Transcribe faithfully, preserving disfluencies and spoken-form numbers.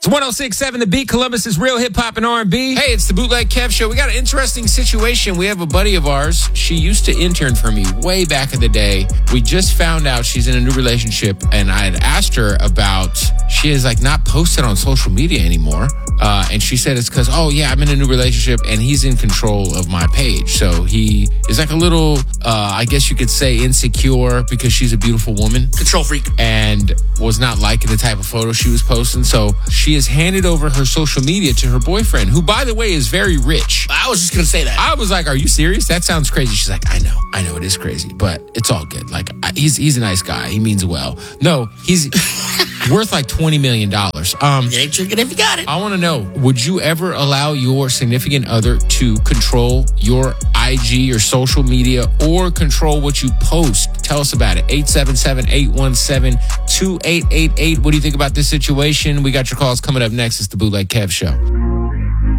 one oh six point seven The Beat, Columbus' real hip-hop and R and B. Hey, it's the Bootleg Kev Show. We got an interesting situation. We have a buddy of ours. She used to intern for me way back in the day. We just found out she's in a new relationship, and I had asked her about, she is like not posted on social media anymore. Uh, and she said it's because, oh, yeah, I'm in a new relationship, and he's in control of my page. So he is like a little, uh, I guess you could say, insecure because she's a beautiful woman. Control freak. And was not liking the type of photo she was posting. So she has handed over her social media to her boyfriend, who, by the way, is very rich. I was just going to say that. I was like, are you serious? That sounds crazy. She's like, I know. I know it is crazy, but it's all good. Like, I, he's he's a nice guy. He means well. No, he's worth like twenty million dollars. Um, you ain't tricking if you got it. I want to know, would you ever allow your significant other to control your I G, your social media, or control what you post? Tell us about it. eight seven seven, eight one seven, two eight eight eight. What do you think about this situation? We got your calls coming up next. It's the Bootleg Kev Show.